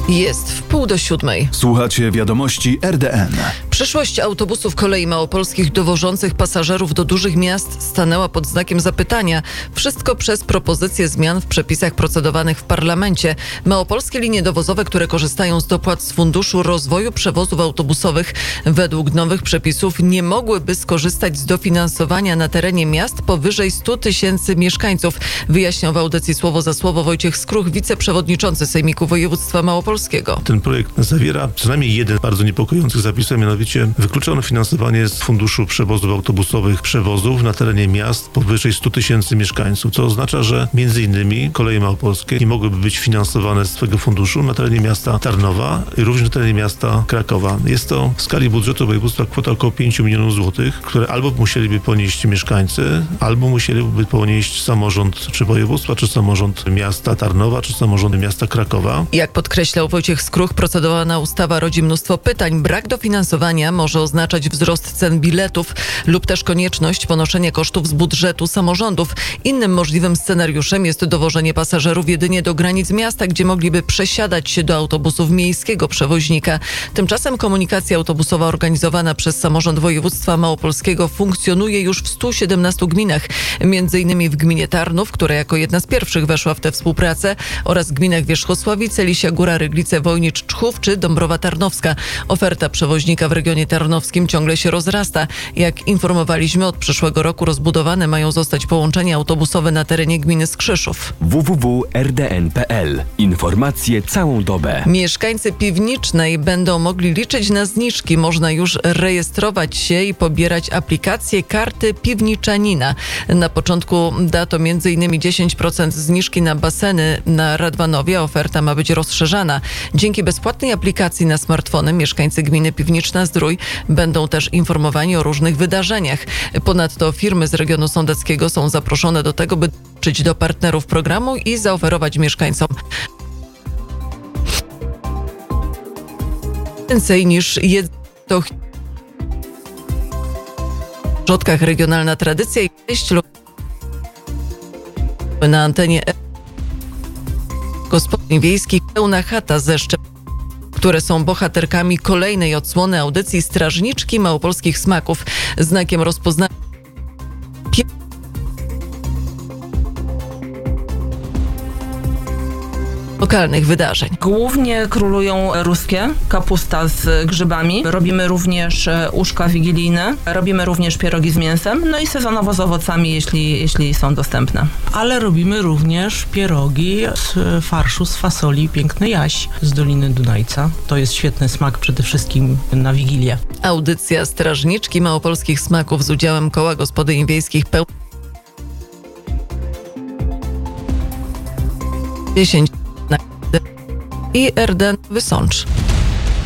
Jest 6:30. Słuchacie wiadomości RDN. Przyszłość autobusów kolei małopolskich dowożących pasażerów do dużych miast stanęła pod znakiem zapytania. Wszystko przez propozycje zmian w przepisach procedowanych w parlamencie. Małopolskie linie dowozowe, które korzystają z dopłat z Funduszu Rozwoju Przewozów Autobusowych, według nowych przepisów nie mogłyby skorzystać z dofinansowania na terenie miast powyżej 100 tysięcy mieszkańców, wyjaśniał w audycji Słowo za Słowo Wojciech Skruch, wiceprzewodniczący Sejmiku Województwa Małopolskiego. Ten projekt zawiera przynajmniej jeden bardzo niepokojący zapis, a mianowicie wykluczono finansowanie z Funduszu Przewozów Autobusowych przewozów na terenie miast powyżej 100 tysięcy mieszkańców, co oznacza, że m.in. Koleje małopolskie nie mogłyby być finansowane z tego funduszu na terenie miasta Tarnowa i również na terenie miasta Krakowa. Jest to w skali budżetu województwa kwota około 5 milionów złotych, które albo musieliby ponieść mieszkańcy, albo musieliby ponieść samorząd czy województwa, czy samorząd miasta Tarnowa, czy samorząd miasta Krakowa. Jak podkreślał Wojciech Skruch, procedowana ustawa rodzi mnóstwo pytań. Brak dofinansowania może oznaczać wzrost cen biletów lub też konieczność ponoszenia kosztów z budżetu samorządów. Innym możliwym scenariuszem jest dowożenie pasażerów jedynie do granic miasta, gdzie mogliby przesiadać się do autobusów miejskiego przewoźnika. Tymczasem komunikacja autobusowa organizowana przez samorząd województwa małopolskiego funkcjonuje już w 117 gminach, m.in. w gminie Tarnów, która jako jedna z pierwszych weszła w tę współpracę, oraz gminach Wierzchosławice, Lisia Góra, Ryglice, Wojnicz, Czchów czy Dąbrowa Tarnowska. Oferta przewoźnika w regionie tarnowskim ciągle się rozrasta. Jak informowaliśmy, od przyszłego roku rozbudowane mają zostać połączenia autobusowe na terenie gminy Skrzyszów. www.rdn.pl. Informacje całą dobę. Mieszkańcy Piwnicznej będą mogli liczyć na zniżki. Można już rejestrować się i pobierać aplikację karty Piwniczanina. Na początku da to m.in. 10% zniżki na baseny na Radwanowie. Oferta ma być rozszerzana. Dzięki bezpłatnej aplikacji na smartfony mieszkańcy gminy Piwniczna-Zdrój będą też informowani o różnych wydarzeniach. Ponadto firmy z regionu sądeckiego są zaproszone do tego, by dołączyć do partnerów programu i zaoferować mieszkańcom więcej niż to w Rzodkach regionalna tradycja i 6 na antenie gospodyń wiejskich pełna chata ze które są bohaterkami kolejnej odsłony audycji Strażniczki Małopolskich Smaków. Znakiem rozpoznania lokalnych wydarzeń. Głównie królują ruskie, kapusta z grzybami. Robimy również uszka wigilijne, robimy również pierogi z mięsem, no i sezonowo z owocami, jeśli są dostępne. Ale robimy również pierogi z farszu z fasoli Piękny Jaś z Doliny Dunajca. To jest świetny smak przede wszystkim na Wigilię. Audycja Strażniczki Małopolskich Smaków z udziałem Koła Gospodyń Wiejskich 10 i RDN Wysącz.